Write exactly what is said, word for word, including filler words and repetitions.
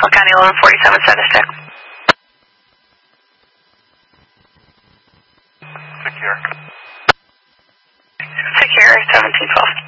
Nassau County eleven forty-seven, status check. Secure. Secure, seventeen twelve.